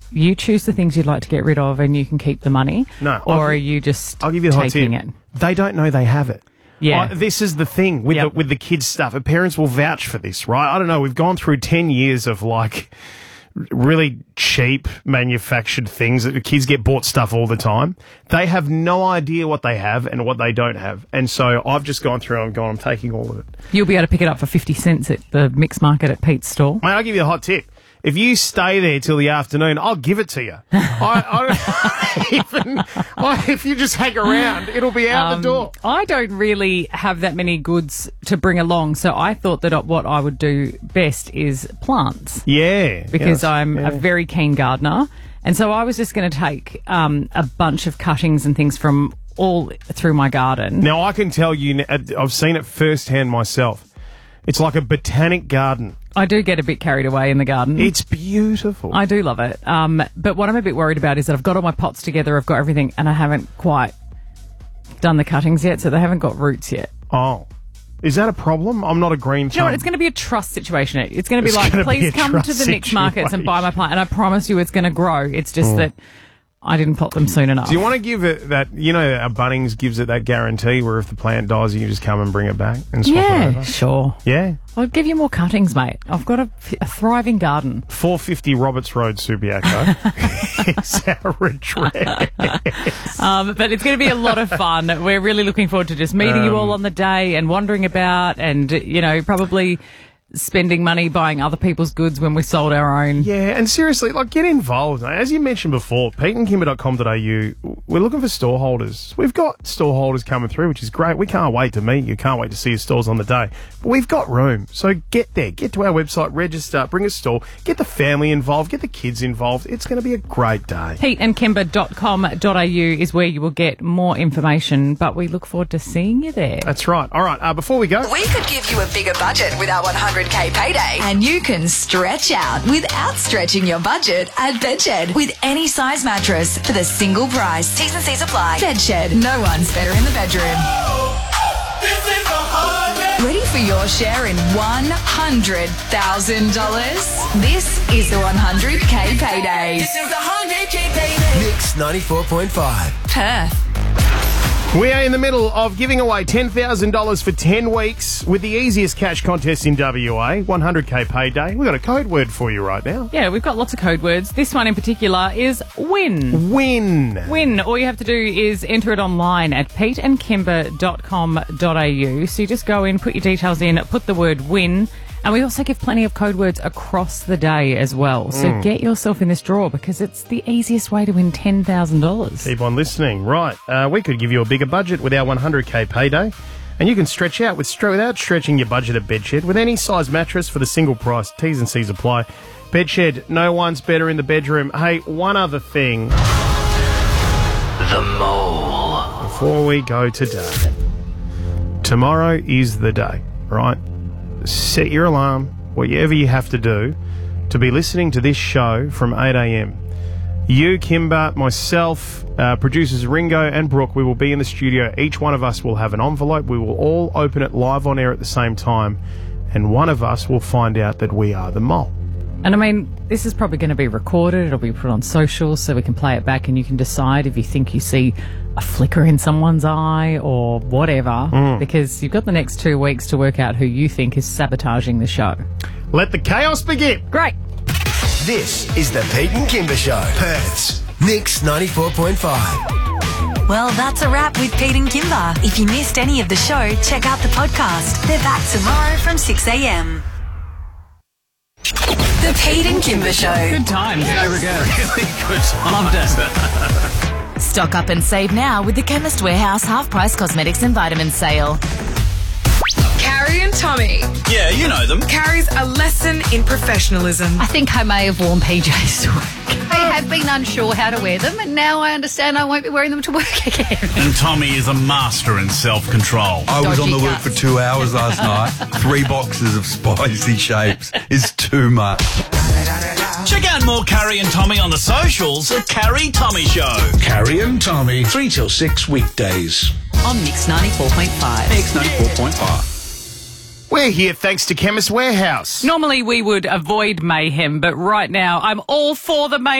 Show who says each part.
Speaker 1: you choose the things you'd like to get rid of and you can keep the money.
Speaker 2: No.
Speaker 1: Or are you just
Speaker 2: I'll give you the hot
Speaker 1: taking
Speaker 2: tip.
Speaker 1: it?
Speaker 2: They don't know they have it.
Speaker 1: Yeah.
Speaker 2: This is the thing with the kids' stuff. And parents will vouch for this, right? I don't know. We've gone through 10 years of like really cheap manufactured things that the kids get bought stuff all the time. They have no idea what they have and what they don't have. And so I've just gone through and gone, I'm taking all of it.
Speaker 1: You'll be able to pick it up for 50 cents at the mixed market at Pete's store.
Speaker 2: Mate, I'll give you a hot tip. If you stay there till the afternoon, I'll give it to you. If you just hang around, it'll be out the door.
Speaker 1: I don't really have that many goods to bring along, so I thought that what I would do best is plants.
Speaker 2: Yeah.
Speaker 1: Because I'm a very keen gardener. And so I was just going to take a bunch of cuttings and things from all through my garden.
Speaker 2: Now, I can tell you, I've seen it firsthand myself. It's like a botanic garden.
Speaker 1: I do get a bit carried away in the garden.
Speaker 2: It's beautiful.
Speaker 1: I do love it. But what I'm a bit worried about is that I've got all my pots together, I've got everything, and I haven't quite done the cuttings yet, so they haven't got roots yet.
Speaker 2: Oh. Is that a problem? I'm not a green thumb.
Speaker 1: Do you know what? It's going to be a trust situation. It's going to be like, please come to the mixed markets and buy my plant, and I promise you it's going to grow. It's just that I didn't plot them soon enough.
Speaker 2: Do you want to give it that, our Bunnings gives it that guarantee where if the plant dies, you just come and bring it back and swap it over?
Speaker 1: Sure.
Speaker 2: Yeah?
Speaker 1: I'll give you more cuttings, mate. I've got a thriving garden.
Speaker 2: 450 Roberts Road, Subiaco. It's our address.
Speaker 1: But it's going to be a lot of fun. We're really looking forward to just meeting you all on the day and wandering about and, probably spending money buying other people's goods when we sold our own.
Speaker 2: Yeah, and seriously, get involved. As you mentioned before, peteandkimber.com.au, we're looking for store holders. We've got store holders coming through, which is great. We can't wait to meet you. Can't wait to see your stores on the day. But we've got room. So get there. Get to our website, register, bring a store, get the family involved, get the kids involved. It's going to be a great day.
Speaker 1: peteandkimber.com.au is where you will get more information, but we look forward to seeing you there.
Speaker 2: That's right. All right, before we go...
Speaker 3: We could give you a bigger budget with our 100K payday. And you can stretch out without stretching your budget at Bedshed. With any size mattress for the single price. T's and C's apply. Bedshed. No one's better in the bedroom. Ready for your share in $100,000? This is the 100K payday.
Speaker 4: This is the 100K payday. Mix 94.5.
Speaker 3: Perth.
Speaker 2: We are in the middle of giving away $10,000 for 10 weeks with the easiest cash contest in WA, 100K payday. We've got a code word for you right now.
Speaker 1: Yeah, we've got lots of code words. This one in particular is WIN.
Speaker 2: WIN.
Speaker 1: WIN. All you have to do is enter it online at peteandkimber.com.au. So you just go in, put your details in, put the word WIN. And we also give plenty of code words across the day as well. So get yourself in this draw because it's the easiest way to win $10,000.
Speaker 2: Keep on listening. Right. We could give you a bigger budget with our 100K payday. And you can stretch out without stretching your budget at Bedshed with any size mattress for the single price. T's and C's apply. Bedshed, no one's better in the bedroom. Hey, one other thing.
Speaker 4: The Mole.
Speaker 2: Before we go today. Tomorrow is the day, right? Set your alarm, whatever you have to do, to be listening to this show from 8 a.m. You, Kimber, myself, producers Ringo and Brooke, we will be in the studio. Each one of us will have an envelope. We will all open it live on air at the same time, and one of us will find out that we are the mole.
Speaker 1: And I mean, this is probably going to be recorded. It'll be put on socials so we can play it back and you can decide if you think you see a flicker in someone's eye or whatever, because you've got the next 2 weeks to work out who you think is sabotaging the show.
Speaker 2: Let the chaos begin.
Speaker 1: Great.
Speaker 4: This is the Pete and Kimber Show. Perth's Mix 94.5.
Speaker 3: Well, that's a wrap with Pete and Kimber. If you missed any of the show, check out the podcast. They're back tomorrow from 6 a.m. The Pete and Kimber Show.
Speaker 1: Good times. There we go.
Speaker 4: Really good.
Speaker 1: Loved it.
Speaker 3: Stock up and save now with the Chemist Warehouse half-price cosmetics and vitamins sale.
Speaker 5: Carrie and Tommy.
Speaker 6: Yeah, you know them.
Speaker 5: Carrie's a lesson in professionalism.
Speaker 7: I think I may have worn PJs to work. I have been unsure how to wear them, and now I understand I won't be wearing them to work again.
Speaker 6: And Tommy is a master in self-control.
Speaker 8: I was on
Speaker 7: Dodgy
Speaker 8: the work
Speaker 7: cuts.
Speaker 8: for 2 hours last night. 3 boxes of spicy shapes is too much.
Speaker 6: Check out more Carrie and Tommy on the socials at Carrie Tommy Show.
Speaker 9: Carrie and Tommy, 3 till 6 weekdays.
Speaker 3: On Mix 94.5.
Speaker 6: Mix 94.5.
Speaker 2: We're here thanks to Chemist Warehouse.
Speaker 1: Normally we would avoid mayhem, but right now I'm all for the mayhem.